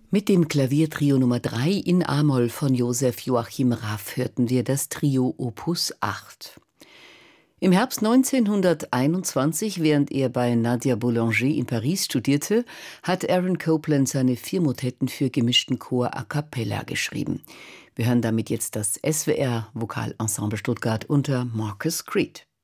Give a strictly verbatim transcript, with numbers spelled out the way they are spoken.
Mit dem Klaviertrio Nummer drei in A-Moll von Josef Joachim Raff hörten wir das Trio Opus acht. Im Herbst neunzehnhunderteinundzwanzig, während er bei Nadia Boulanger in Paris studierte, hat Aaron Copland seine vier Motetten für gemischten Chor a cappella geschrieben. Wir hören damit jetzt das S W R Vokalensemble Stuttgart unter Marcus Creed.